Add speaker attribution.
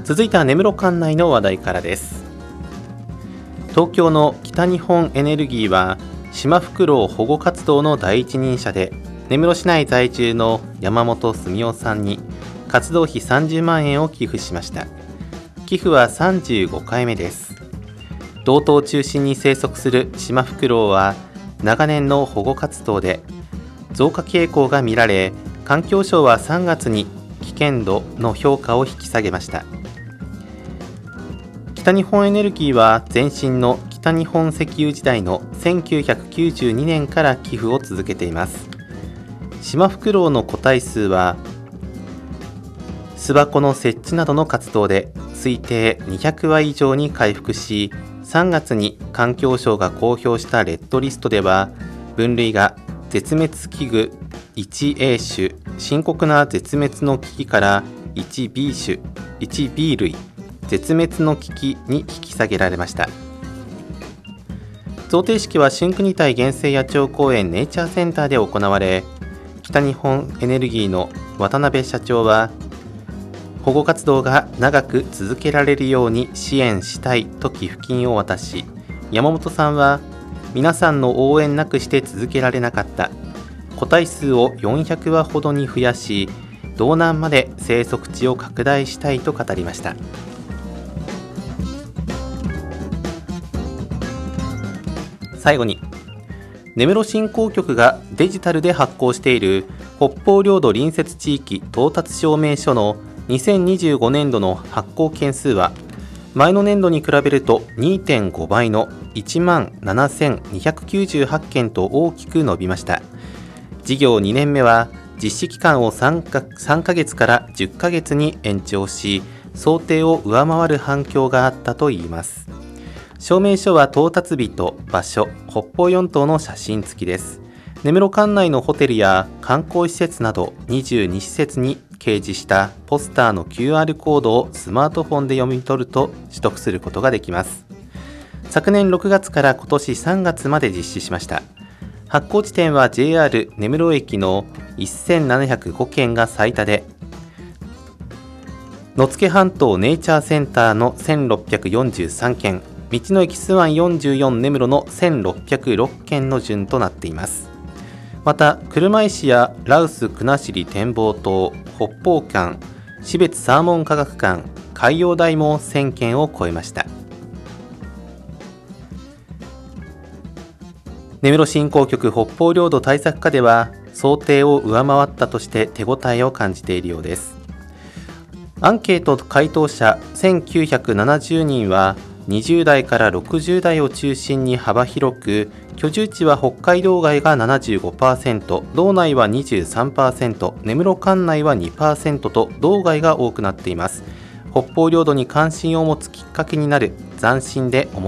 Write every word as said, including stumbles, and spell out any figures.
Speaker 1: 続いては根室管内の話題からです。東京の北日本エネルギーはシマフクロウ保護活動の第一人者で、根室市内在住の山本澄夫さんに活動費さんじゅうまんえんを寄付しました。寄付はさんじゅうごかいめです。道東を中心に生息するシマフクロウは長年の保護活動で増加傾向が見られ、環境省はさんがつに危険度の評価を引き下げました。北日本エネルギーは前身の北日本石油時代のせんきゅうひゃくきゅうじゅうにねんから寄付を続けています。シマフクロウの個体数は巣箱の設置などの活動で推定にひゃくわい以上に回復し、さんがつに環境省が公表したレッドリストでは分類が絶滅危惧 いちエー 種、深刻な絶滅の危機から いちビー 種、いちビー 類、絶滅の危機に引き下げられました。贈呈式は春国体原生野鳥公園ネイチャーセンターで行われ、北日本エネルギーの渡辺社長は、保護活動が長く続けられるように支援したいと寄付金を渡し、山本さんは、皆さんの応援なくして続けられなかった、個体数をよんひゃくわほどに増やし、道南まで生息地を拡大したいと語りました。最後に、根室振興局がデジタルで発行している北方領土隣接地域到達証明書のにせんにじゅうごねんどの発行件数は前の年度に比べると にてんごばいのいちまんななせんにひゃくきゅうじゅうはちけんと大きく伸びました。事業にねんめは実施期間を 3, か3ヶ月からじゅっかげつに延長し、想定を上回る反響があったといいます。証明書は到達日と場所、北方四島の写真付きです。根室管内のホテルや観光施設などにじゅうにしせつに掲示したポスターの キューアール コードをスマートフォンで読み取ると取得することができます。昨年ろくがつから今年さんがつまで実施しました。発行地点は ジェイアール 根室駅のせんななひゃくごけんが最多で、野付半島ネイチャーセンターのせんろっぴゃくよんじゅうさんけん、道の駅スワンよんじゅうよん根室のせんろっぴゃくろっけんの順となっています。また車石や羅臼国後展望塔、北方館、標別サーモン科学館、海洋大もせんけんを超えました。根室振興局北方領土対策課では想定を上回ったとして手応えを感じているようです。アンケート回答者せんきゅうひゃくななじゅうにんはにじゅうだいからろくじゅうだいを中心に幅広く、居住地は北海道外が ななじゅうごパーセント、道内は にじゅうさんパーセント、根室管内は にパーセント と道外が多くなっています。北方領土に関心を持つきっかけになる斬新で面